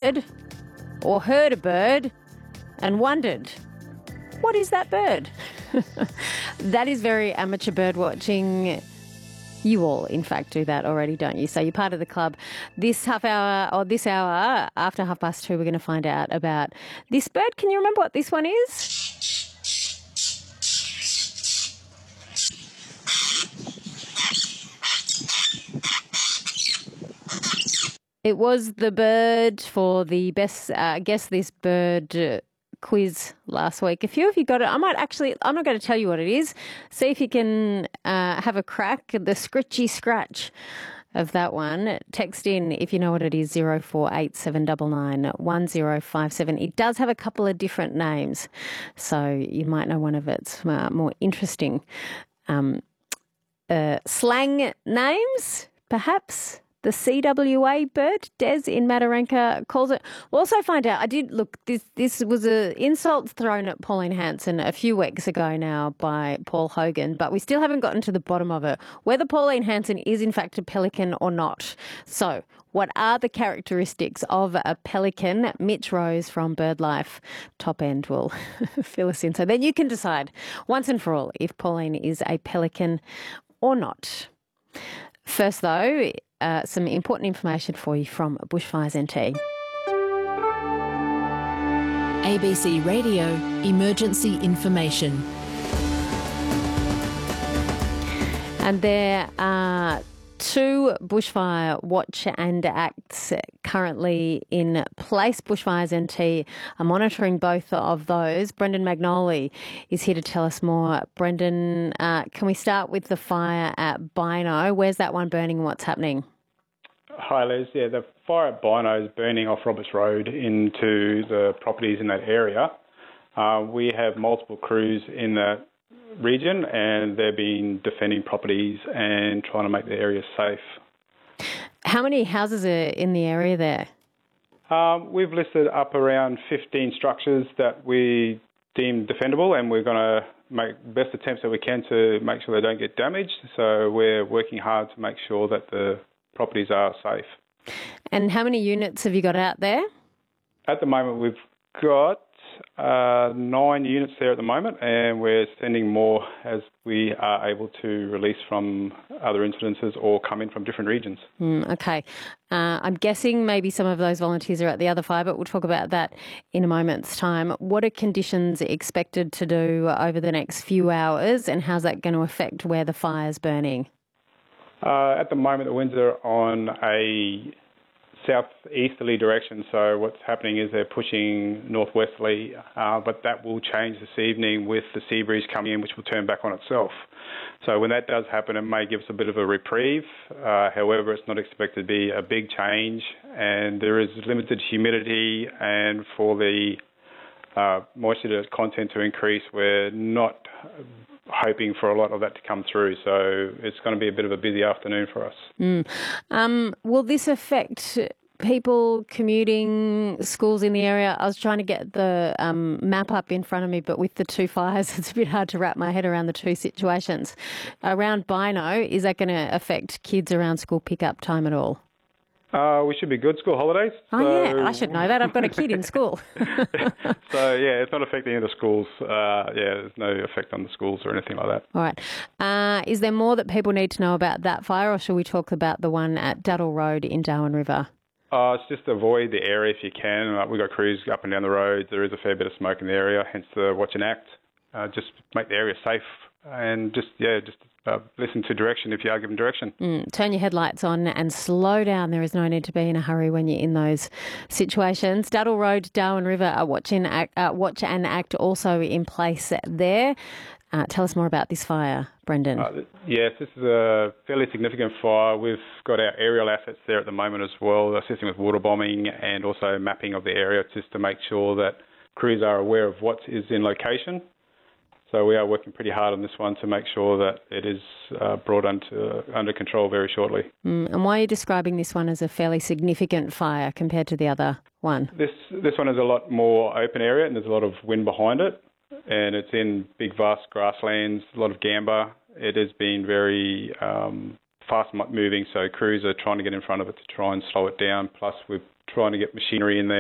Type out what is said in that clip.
bird or heard a bird and wondered, what is that bird? That is very amateur bird watching. You all, in fact, do that already, don't you? So you're part of the club. This hour, after 2:30, we're going to find out about this bird. Can you remember what this one is? It was the bird for the best Guess This Bird quiz last week. A few of you got it. I'm not going to tell you what it is. See if you can have a crack at the scritchy scratch of that one. Text in if you know what it is, 0487991057. It does have a couple of different names, so you might know one of its more interesting slang names, perhaps. The CWA bird, Des in Mataranka calls it. We'll also find out, this was an insult thrown at Pauline Hanson a few weeks ago now by Paul Hogan, but we still haven't gotten to the bottom of it, whether Pauline Hanson is in fact a pelican or not. So, what are the characteristics of a pelican? Mitch Rose from BirdLife Top End will fill us in. So then you can decide once and for all if Pauline is a pelican or not. First though, some important information for you from Bushfires NT. ABC Radio Emergency Information. And there are two bushfire watch and acts currently in place. Bushfires NT are monitoring both of those. Brendan Magnoli is here to tell us more. Brendan, can we start with the fire at Bino? Where's that one burning and what's happening? Hi, Liz. Yeah, the fire at Bino is burning off Roberts Road into the properties in that area. We have multiple crews in that region and they've been defending properties and trying to make the area safe. How many houses are in the area there? We've listed up around 15 structures that we deem defendable, and we're going to make best attempts that we can to make sure they don't get damaged. So we're working hard to make sure that the properties are safe. And how many units have you got out there? At the moment, we've got 9 units there at the moment, and we're sending more as we are able to release from other incidences or come in from different regions. Okay. I'm guessing maybe some of those volunteers are at the other fire, but we'll talk about that in a moment's time. What are conditions expected to do over the next few hours, and how's that going to affect where the fire's burning? At the moment, the winds are on a southeasterly direction, so what's happening is they're pushing northwesterly, but that will change this evening with the sea breeze coming in, which will turn back on itself. So when that does happen, it may give us a bit of a reprieve. However, it's not expected to be a big change, and there is limited humidity, and for the moisture content to increase, we're not hoping for a lot of that to come through. So it's going to be a bit of a busy afternoon for us. Will this affect people commuting, schools in the area? I was trying to get the map up in front of me, but with the two fires, it's a bit hard to wrap my head around the two situations. Around Bino, is that going to affect kids around school pickup time at all? We should be good. School holidays. Yeah, I should know that. I've got a kid in school. So, yeah, it's not affecting the schools. There's no effect on the schools or anything like that. All right. Is there more that people need to know about that fire, or shall we talk about the one at Duddle Road in Darwin River? It's just avoid the area if you can. We've got crews up and down the road. There is a fair bit of smoke in the area, hence the watch and act. Just make the area safe and just listen to direction if you are given direction. Turn your headlights on and slow down. There is no need to be in a hurry when you're in those situations. Duddle Road, Darwin River, watch and act also in place there. Tell us more about this fire, Brendan. Yes, this is a fairly significant fire. We've got our aerial assets there at the moment as well, assisting with water bombing and also mapping of the area just to make sure that crews are aware of what is in location. So we are working pretty hard on this one to make sure that it is brought under control very shortly. And why are you describing this one as a fairly significant fire compared to the other one? This one is a lot more open area and there's a lot of wind behind it. And it's in big, vast grasslands, a lot of gamba. It has been very fast moving, so crews are trying to get in front of it to try and slow it down. Plus, we're trying to get machinery in there